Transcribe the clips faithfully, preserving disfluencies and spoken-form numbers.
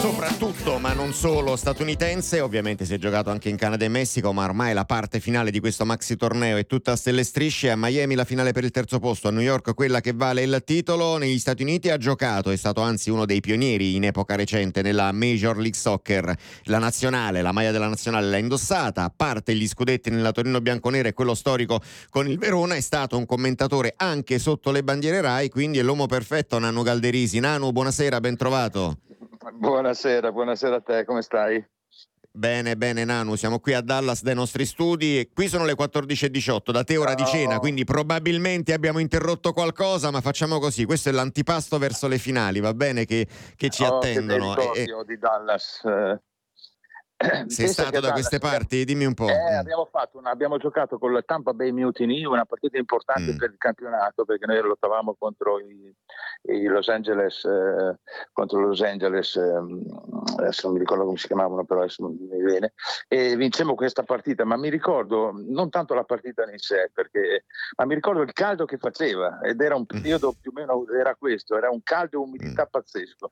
soprattutto, ma non solo, statunitense. Ovviamente si è giocato anche in Canada e Messico, ma ormai la parte finale di questo maxi torneo è tutta a stelle e strisce. A Miami la finale per il terzo posto, a New York quella che vale il titolo. Negli Stati Uniti ha giocato, è stato anzi uno dei pionieri in epoca recente nella Major League Soccer. La nazionale, la maglia della nazionale l'ha indossata, a parte gli scudetti nella Torino bianconera e quello storico con il Verona. È stato un commentatore anche sotto le bandiere Rai, quindi è l'uomo perfetto Nanu Galderisi. Nanu, buonasera, ben trovato. Buonasera, buonasera a te, come stai? Bene, bene Nanu, siamo qui a Dallas dai nostri studi e qui sono le quattordici e diciotto, da te ora di cena, quindi probabilmente abbiamo interrotto qualcosa, ma facciamo così, questo è l'antipasto verso le finali, va bene, che, che ci oh, attendono. Che ricordi, e, oh, di Dallas. Eh, sei stato da queste Dallas, parti? Dimmi un po'. Eh, Mm. abbiamo, fatto una, abbiamo giocato con la Tampa Bay Mutiny, una partita importante Mm. per il campionato, perché noi lottavamo contro i, i Los Angeles, eh, contro Los Angeles, eh, adesso non mi ricordo come si chiamavano, però adesso non mi viene, e vincemmo questa partita. Ma mi ricordo non tanto la partita in sé, perché, ma mi ricordo il caldo che faceva, ed era un periodo mm. più o meno era questo, era un caldo e umidità mm. pazzesco.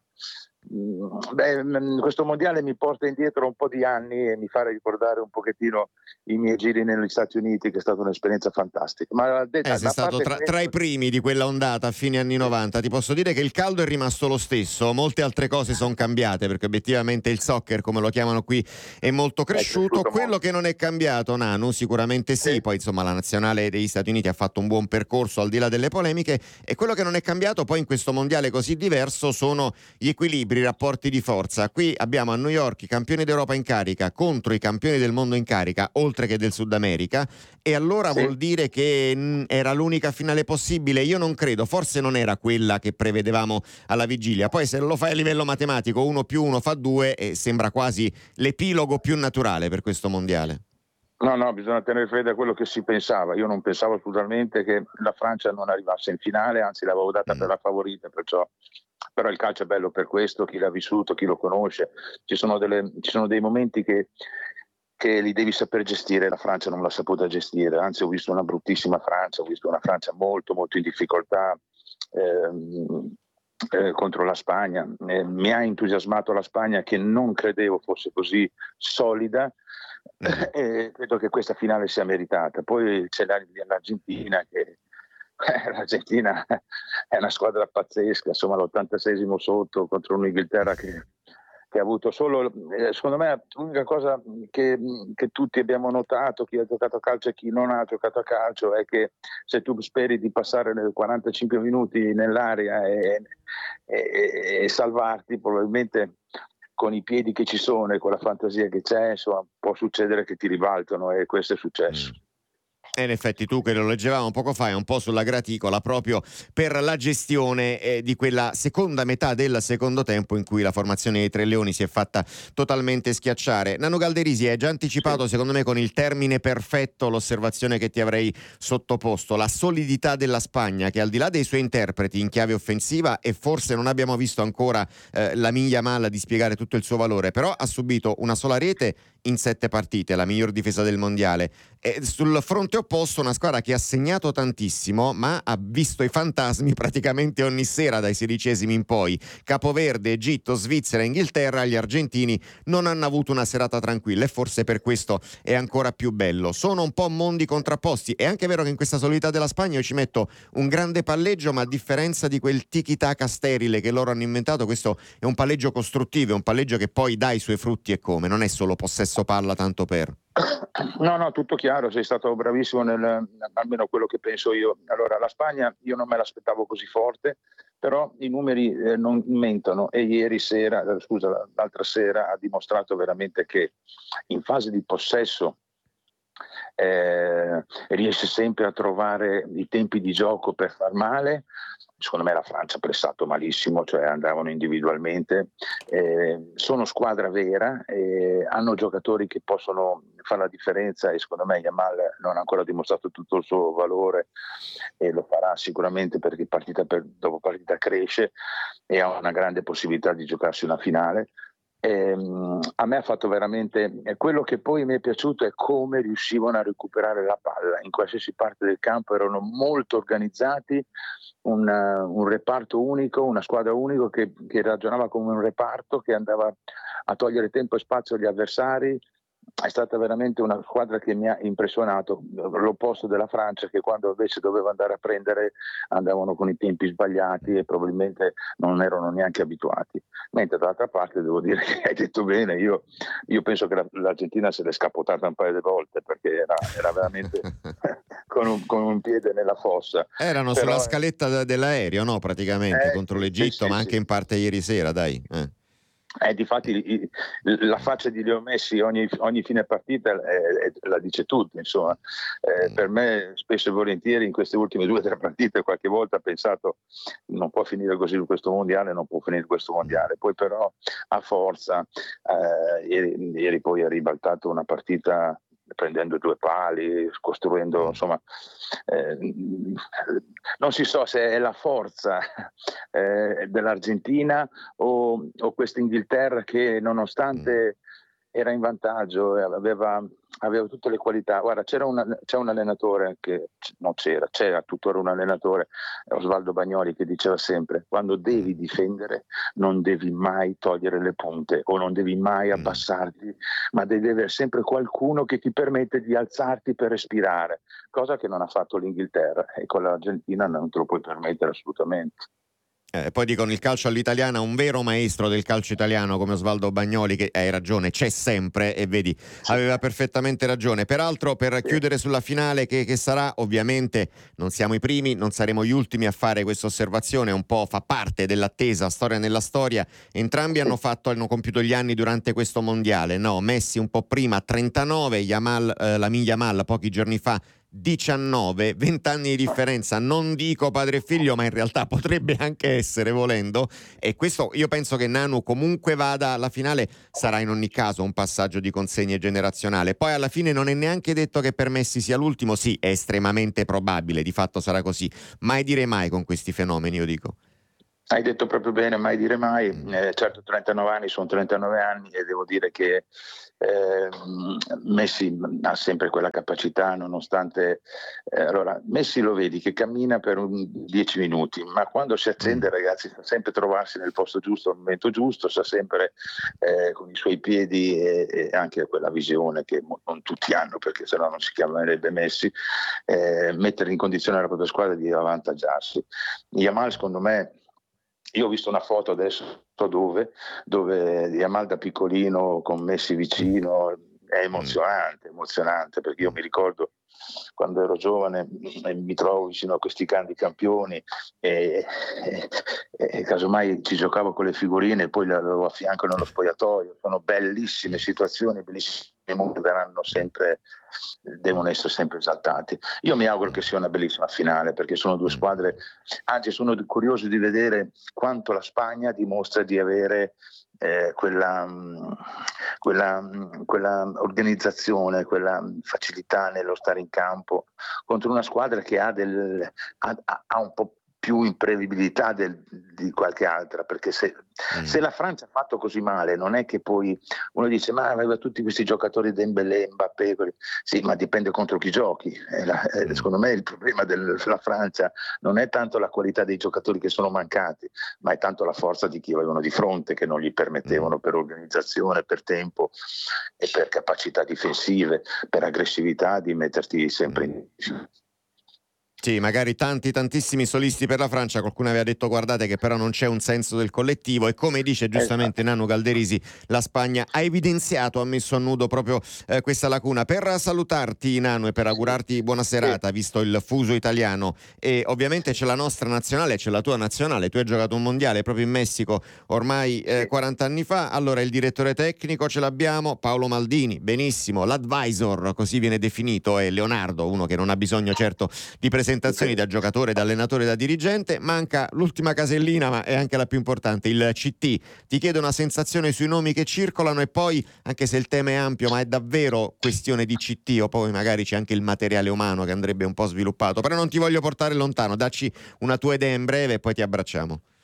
Beh, questo mondiale mi porta indietro un po' di anni e mi fa ricordare un pochettino i miei giri negli Stati Uniti, che è stata un'esperienza fantastica. Ma eh, sei stato tra, questo... tra i primi di quella ondata a fine anni novanta. Ti posso dire che il caldo è rimasto lo stesso, molte altre cose sono cambiate, perché obiettivamente il soccer, come lo chiamano qui, è molto cresciuto. È Quello molto. Che non è cambiato, Nanu, sicuramente sì. sì. Poi insomma la nazionale degli Stati Uniti ha fatto un buon percorso al di là delle polemiche, e quello che non è cambiato poi in questo mondiale così diverso sono gli equilibri, i rapporti di forza. Qui abbiamo a New York i campioni d'Europa in carica contro i campioni del mondo in carica, oltre che del Sud America, e allora sì. vuol dire che mh, era l'unica finale possibile? Io non credo, forse non era quella che prevedevamo alla vigilia. Poi se lo fai a livello matematico, uno più uno fa due, e sembra quasi l'epilogo più naturale per questo mondiale. No, no, bisogna tenere fede a quello che si pensava. Io non pensavo assolutamente che la Francia non arrivasse in finale, anzi l'avevo data mm. per la favorita, perciò. Però il calcio è bello per questo, chi l'ha vissuto, chi lo conosce. Ci sono, delle, ci sono dei momenti che, che li devi saper gestire. La Francia non l'ha saputa gestire, anzi ho visto una bruttissima Francia, ho visto una Francia molto molto in difficoltà ehm, eh, contro la Spagna. Eh, mi ha entusiasmato la Spagna, che non credevo fosse così solida, mm. e credo che questa finale sia meritata. Poi c'è l'Argentina che... L'Argentina è una squadra pazzesca, insomma l'ottantaseiesimo sotto contro un'Inghilterra che, che ha avuto solo, eh, secondo me l'unica cosa che, che tutti abbiamo notato, chi ha giocato a calcio e chi non ha giocato a calcio, è che se tu speri di passare nei quarantacinque minuti nell'area e, e, e salvarti, probabilmente con i piedi che ci sono e con la fantasia che c'è, insomma, può succedere che ti ribaltano, e questo è successo. Mm. E in effetti tu, che lo leggevamo poco fa, è un po' sulla graticola proprio per la gestione eh, di quella seconda metà del secondo tempo in cui la formazione dei Tre Leoni si è fatta totalmente schiacciare. Nanu Galderisi, hai già anticipato, sì. secondo me con il termine perfetto, l'osservazione che ti avrei sottoposto: la solidità della Spagna, che al di là dei suoi interpreti in chiave offensiva, e forse non abbiamo visto ancora eh, la Yamal di spiegare tutto il suo valore, però ha subito una sola rete in sette partite, la miglior difesa del mondiale. E sul fronte opposto una squadra che ha segnato tantissimo, ma ha visto i fantasmi praticamente ogni sera dai sedicesimi in poi. Capoverde, Egitto, Svizzera, Inghilterra, gli argentini non hanno avuto una serata tranquilla, e forse per questo è ancora più bello. Sono un po' mondi contrapposti. È anche vero che in questa solidità della Spagna io ci metto un grande palleggio, ma a differenza di quel tiki-taka sterile che loro hanno inventato, questo è un palleggio costruttivo, è un palleggio che poi dà i suoi frutti, e come, non è solo possesso palla tanto per. No, no, tutto chiaro, sei stato bravissimo nel, almeno quello che penso io. Allora, la Spagna io non me l'aspettavo così forte, però i numeri eh, non mentono, e ieri sera, eh, scusa, l'altra sera ha dimostrato veramente che in fase di possesso eh, riesce sempre a trovare i tempi di gioco per far male. Secondo me la Francia ha pressato malissimo, cioè andavano individualmente, eh, sono squadra vera, eh, hanno giocatori che possono fare la differenza, e secondo me Yamal non ha ancora dimostrato tutto il suo valore, e lo farà sicuramente, perché partita per, dopo partita cresce e ha una grande possibilità di giocarsi una finale. ehm, a me ha fatto veramente, eh, quello che poi mi è piaciuto è come riuscivano a recuperare la palla in qualsiasi parte del campo, erano molto organizzati, un, eh, un reparto unico, una squadra unico che, che ragionava come un reparto, che andava a togliere tempo e spazio agli avversari. È stata veramente una squadra che mi ha impressionato, l'opposto della Francia, che quando invece doveva andare a prendere andavano con i tempi sbagliati e probabilmente non erano neanche abituati. Mentre dall'altra parte devo dire che hai detto bene, io, io penso che la, l'Argentina se l'è scappotata un paio di volte, perché era, era veramente con, un, con un piede nella fossa. Erano Però, sulla scaletta de- dell'aereo, no? Praticamente eh, contro sì, sì, l'Egitto, sì, ma anche sì. in parte ieri sera, dai. Eh. Eh, difatti i- la faccia di Leo Messi ogni, ogni fine partita eh, eh, la dice tutto, insomma. Eh, Mm. per me spesso e volentieri in queste ultime due o tre partite qualche volta ho pensato non può finire così questo mondiale, non può finire questo mondiale, poi però a forza eh, ieri, ieri poi ha ribaltato una partita prendendo due pali, costruendo, insomma, eh, non si so se è la forza eh, dell'Argentina o, o questa Inghilterra che nonostante era in vantaggio e aveva, aveva tutte le qualità. Guarda, c'era una, c'è un allenatore che non c'era, c'era tuttora un allenatore, Osvaldo Bagnoli, che diceva sempre: quando devi difendere non devi mai togliere le punte o non devi mai abbassarti, ma devi avere sempre qualcuno che ti permette di alzarti per respirare, cosa che non ha fatto l'Inghilterra, e con l'Argentina non te lo puoi permettere assolutamente. Eh, poi dicono il calcio all'italiana, un vero maestro del calcio italiano come Osvaldo Bagnoli, che hai ragione, c'è sempre, e vedi, Sì, aveva perfettamente ragione. Peraltro, per sì. chiudere sulla finale che, che sarà, ovviamente non siamo i primi, non saremo gli ultimi a fare questa osservazione, un po' fa parte dell'attesa, storia nella storia. Entrambi hanno fatto, hanno compiuto gli anni durante questo mondiale, no? Messi un po' prima, trentanove, Yamal, eh, Lamine Yamal pochi giorni fa diciannove, venti anni di differenza, non dico padre e figlio, ma in realtà potrebbe anche essere, volendo, e questo io penso che Nanu comunque vada alla finale, sarà in ogni caso un passaggio di consegne generazionale. Poi alla fine non è neanche detto che per Messi sia l'ultimo, sì, è estremamente probabile, di fatto sarà così, mai dire mai con questi fenomeni, io dico. Hai detto proprio bene, mai dire mai. Mm. Eh, certo, trentanove anni sono trentanove anni e devo dire che eh, Messi ha sempre quella capacità, nonostante... Eh, allora, Messi lo vedi che cammina per un dieci minuti, ma quando si accende, Mm. ragazzi, sa sempre trovarsi nel posto giusto, al momento giusto, sa sempre eh, con i suoi piedi e, e anche quella visione che non tutti hanno, perché sennò non si chiamerebbe Messi, eh, mettere in condizione la propria squadra di avvantaggiarsi. Yamal, secondo me, io ho visto una foto adesso dove, dove Yamal da piccolino con Messi vicino, è emozionante, emozionante, perché io mi ricordo quando ero giovane e mi trovo vicino a questi grandi campioni e, e, e casomai ci giocavo con le figurine e poi le avevo a fianco nello spogliatoio. Sono bellissime situazioni, bellissimi momenti, verranno sempre, devono essere sempre esaltati. Io mi auguro che sia una bellissima finale, perché sono due squadre, anzi sono curioso di vedere quanto la Spagna dimostra di avere eh, quella, quella, quella organizzazione, quella facilità nello stare in campo contro una squadra che ha, del, ha, ha un po' più imprevedibilità del, di qualche altra, perché se, mm. se la Francia ha fatto così male, non è che poi uno dice ma aveva tutti questi giocatori Dembélé, Mbappé, sì, ma dipende contro chi giochi. Eh, la, eh, mm. Secondo me il problema della Francia non è tanto la qualità dei giocatori che sono mancati, ma è tanto la forza di chi avevano di fronte, che non gli permettevano mm. per organizzazione, per tempo e per capacità difensive, per aggressività di metterti sempre mm. in... Sì, magari tanti tantissimi solisti per la Francia, qualcuno aveva detto guardate che però non c'è un senso del collettivo, e come dice giustamente esatto. Nanu Calderisi, la Spagna ha evidenziato, ha messo a nudo proprio eh, questa lacuna. Per salutarti Nanu e per augurarti buona serata, sì. visto il fuso italiano, e ovviamente c'è la nostra nazionale, c'è la tua nazionale, tu hai giocato un mondiale proprio in Messico ormai eh, quaranta anni fa, allora il direttore tecnico ce l'abbiamo, Paolo Maldini, benissimo, l'advisor, così viene definito, è Leonardo, uno che non ha bisogno certo di presentazioni da giocatore, da allenatore, da dirigente. Manca l'ultima casellina, ma è anche la più importante, il C T. Ti chiedo una sensazione sui nomi che circolano, e poi, anche se il tema è ampio, ma è davvero questione di C T, o poi magari c'è anche il materiale umano che andrebbe un po' sviluppato, però non ti voglio portare lontano, dacci una tua idea in breve e poi ti abbracciamo.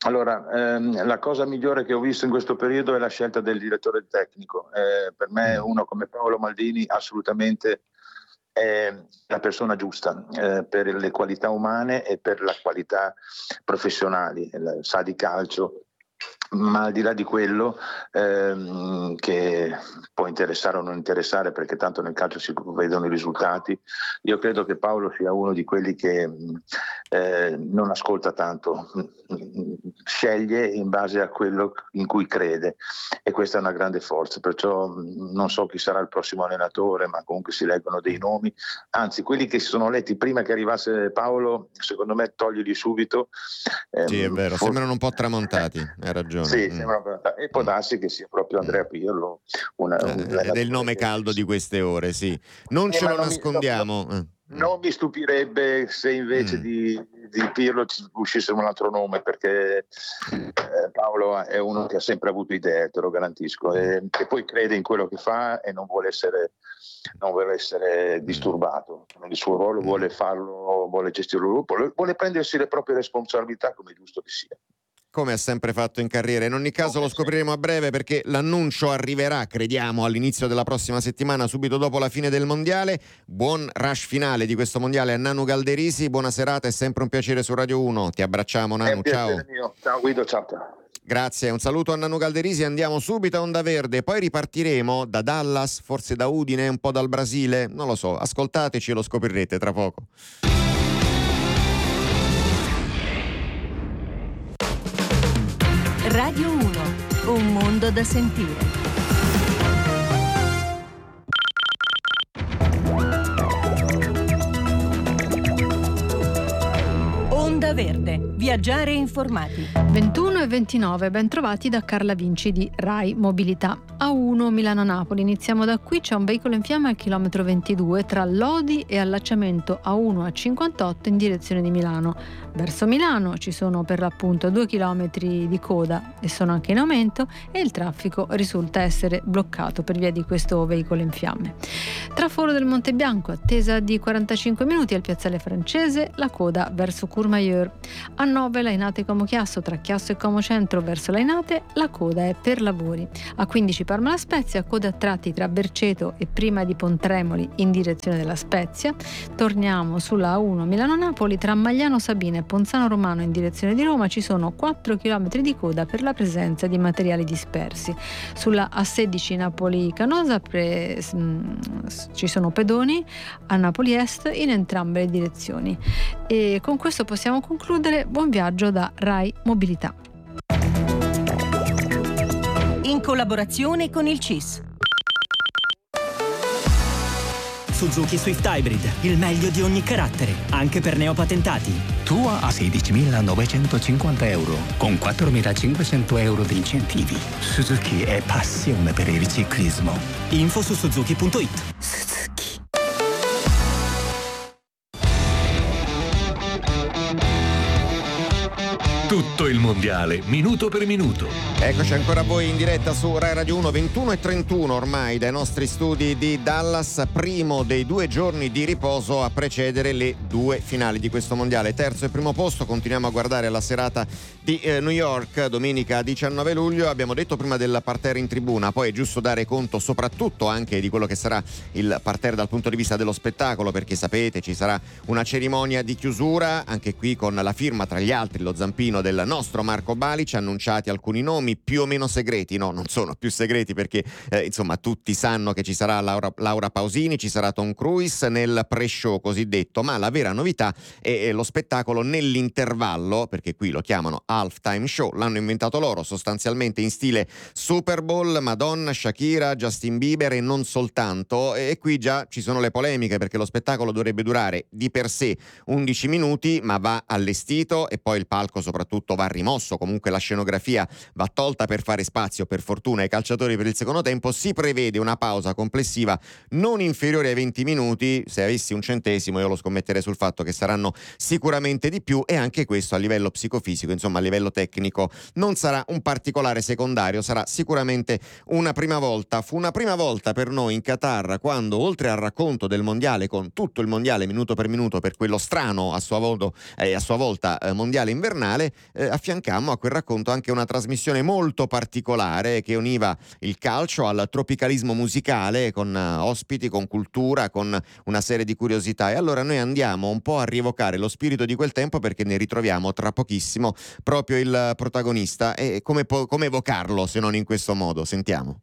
Allora, ehm, la cosa migliore che ho visto in questo periodo è la scelta del direttore tecnico. Eh, per me uno come Paolo Maldini assolutamente è la persona giusta eh, per le qualità umane e per la qualità professionali, sa di calcio. Ma al di là di quello, ehm, che può interessare o non interessare, perché tanto nel calcio si vedono i risultati, io credo che Paolo sia uno di quelli che eh, non ascolta tanto, sceglie in base a quello in cui crede, e questa è una grande forza. Perciò non so chi sarà il prossimo allenatore, ma comunque si leggono dei nomi, anzi quelli che si sono letti prima che arrivasse Paolo, secondo me togligli subito. Ehm, sì, è vero, forse... sembrano un po' tramontati, hai ragione. Sì, mm. sembra... e può darsi che sia proprio Andrea Pirlo, una, un ed è il nome caldo di queste ore, sì. Non eh, ce lo non nascondiamo. Mi, no, non mi stupirebbe se invece mm. di, di Pirlo uscisse un altro nome, perché eh, Paolo è uno che ha sempre avuto idee, te lo garantisco, e, e poi crede in quello che fa e non vuole essere, non vuole essere disturbato. Nel suo ruolo vuole farlo, vuole gestirlo il gruppo, vuole prendersi le proprie responsabilità, come è giusto che sia. Come ha sempre fatto in carriera. In ogni caso lo scopriremo a breve, perché l'annuncio arriverà, crediamo, all'inizio della prossima settimana, subito dopo la fine del mondiale. Buon rush finale di questo mondiale a Nanu Galderisi, buona serata, è sempre un piacere su Radio uno. Ti abbracciamo, Nanu, ciao. Mio. Ciao Guido, ciao. Grazie, un saluto a Nanu Galderisi, andiamo subito a Onda Verde, poi ripartiremo da Dallas, forse da Udine, un po' dal Brasile, non lo so, ascoltateci e lo scoprirete tra poco. Radio uno, un mondo da sentire. Onda Verde, viaggiare informati. ventuno e ventinove, ben trovati da Carla Vinci di Rai Mobilità. A uno Milano-Napoli, iniziamo da qui, c'è un veicolo in fiamme al chilometro ventidue tra Lodi e allacciamento A uno a cinquantotto in direzione di Milano. Verso Milano ci sono per l'appunto due chilometri di coda e sono anche in aumento, e il traffico risulta essere bloccato per via di questo veicolo in fiamme. Tra Foro del Monte Bianco, attesa di quarantacinque minuti al piazzale Francese, la coda verso Courmayeur. A nove Lainate Como Chiasso, tra Chiasso e Como Centro verso Lainate, la coda è per lavori. A quindici Parma La Spezia, coda a tratti tra Berceto e prima di Pontremoli in direzione della Spezia. Torniamo sulla A uno Milano-Napoli, tra Magliano Sabina e Ponzano Romano in direzione di Roma ci sono quattro chilometri di coda per la presenza di materiali dispersi. Sulla A sedici Napoli-Canosa pre, mh, ci sono pedoni a Napoli Est in entrambe le direzioni. E con questo possiamo concludere. Buon viaggio da Rai Mobilità. In collaborazione con il C I S. Suzuki Swift Hybrid, il meglio di ogni carattere, anche per neopatentati. Tua a sedicimilanovecentocinquanta euro, con quattromilacinquecento euro di incentivi. Suzuki è passione per il ciclismo. Info su suzuki punto it. Suzuki. Tutto il mondiale, minuto per minuto. Eccoci ancora a voi in diretta su Rai Radio uno, ventuno e trentuno ormai dai nostri studi di Dallas, primo dei due giorni di riposo a precedere le due finali di questo mondiale. Terzo e primo posto, continuiamo a guardare la serata di eh, New York, domenica diciannove luglio. Abbiamo detto prima del parterre in tribuna, poi è giusto dare conto soprattutto anche di quello che sarà il parterre dal punto di vista dello spettacolo, perché sapete ci sarà una cerimonia di chiusura, anche qui con la firma tra gli altri, lo zampino del nostro Marco Balic, annunciati alcuni nomi più o meno segreti, no, non sono più segreti perché eh, insomma tutti sanno che ci sarà Laura, Laura Pausini, ci sarà Tom Cruise nel pre-show cosiddetto, ma la vera novità è, è lo spettacolo nell'intervallo, perché qui lo chiamano halftime show, l'hanno inventato loro sostanzialmente in stile Super Bowl, Madonna, Shakira, Justin Bieber e non soltanto, e qui già ci sono le polemiche perché lo spettacolo dovrebbe durare di per sé undici minuti, ma va allestito e poi il palco soprattutto va rimosso, comunque la scenografia va tolta per fare spazio per fortuna ai calciatori per il secondo tempo. Si prevede una pausa complessiva non inferiore ai venti minuti, se avessi un centesimo io lo scommetterei sul fatto che saranno sicuramente di più, e anche questo a livello psicofisico, insomma a livello tecnico non sarà un particolare secondario, sarà sicuramente una prima volta. Fu una prima volta per noi in Qatar quando, oltre al racconto del mondiale con tutto il mondiale minuto per minuto per quello strano a sua volta, eh, a sua volta eh, mondiale invernale, eh, affiancammo a quel racconto anche una trasmissione molto particolare che univa il calcio al tropicalismo musicale, con uh, ospiti, con cultura, con una serie di curiosità. E allora noi andiamo un po' a rievocare lo spirito di quel tempo, perché ne ritroviamo tra pochissimo proprio il protagonista. E come, po- come evocarlo se non in questo modo? Sentiamo.